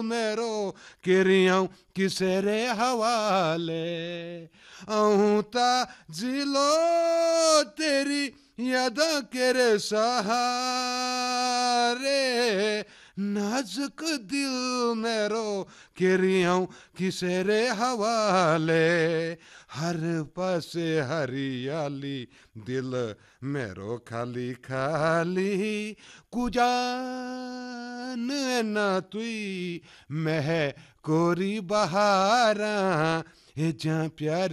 मेरो केरियां किसे रे हवाले अहूं ता जिलो तेरी यादा केरे सहारे नाजुक दिल मेरो केरियां किसे रे हवाले हर पासे हरियाली दिल मेरो खाली खाली कुजान ना तुई मह कोरी बहारा ए जा प्यारी